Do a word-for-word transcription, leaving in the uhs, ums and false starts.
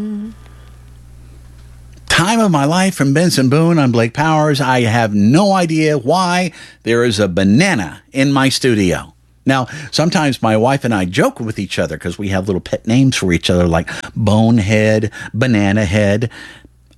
Time of my life from Benson Boone. I'm Blake Powers. I have no idea why there is a banana in my studio. Now, sometimes my wife and I joke with each other because we have little pet names for each other like Bonehead, Banana Head.